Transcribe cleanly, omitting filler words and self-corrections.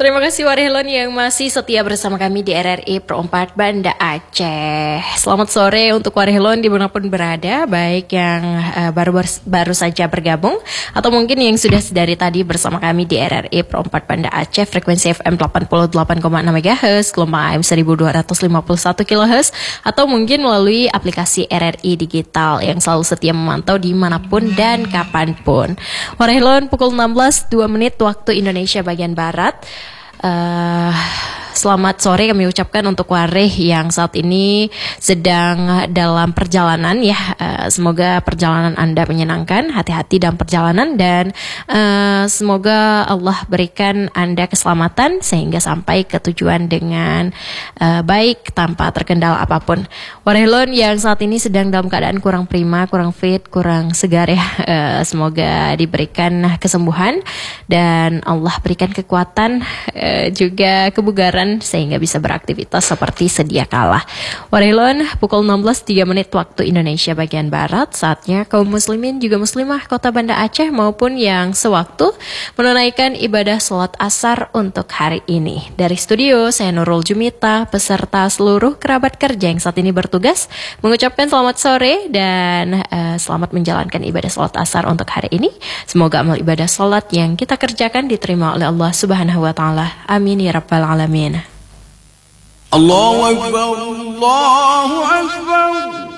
Terima kasih Warhelon yang masih setia bersama kami di RRI Pro 4 Banda Aceh. Selamat sore untuk Warhelon dimanapun berada, baik yang baru saja bergabung atau mungkin yang sudah dari tadi bersama kami di RRI Pro 4 Banda Aceh, frekuensi FM 88,6 MHz, gelombang AM 1251 kHz, atau mungkin melalui aplikasi RRI Digital yang selalu setia memantau dimanapun dan kapanpun. Warhelon pukul 16, 2 menit waktu Indonesia bagian Barat. Selamat sore kami ucapkan untuk Wareh yang saat ini sedang dalam perjalanan ya. Semoga perjalanan Anda menyenangkan, hati-hati dalam perjalanan dan semoga Allah berikan Anda keselamatan sehingga sampai ke tujuan dengan baik tanpa terkendala apapun. Warehlon yang saat ini sedang dalam keadaan kurang prima, kurang fit, kurang segar ya. Semoga diberikan kesembuhan dan Allah berikan kekuatan juga kebugaran sehingga bisa beraktivitas seperti sedia kala. Warehlon pukul 16, 3 menit waktu Indonesia bagian Barat. Saatnya kaum muslimin juga muslimah kota Banda Aceh maupun yang sewaktu menunaikan ibadah sholat asar untuk hari ini. Dari studio saya Nurul Jumita beserta seluruh kerabat kerja yang saat ini bertugas mengucapkan selamat sore dan selamat menjalankan ibadah sholat asar untuk hari ini. Semoga amal ibadah sholat yang kita kerjakan diterima oleh Allah Subhanahu wa Ta'ala. Amin ya Rabbal Alamin. Allahu Akbar, Allahu Akbar.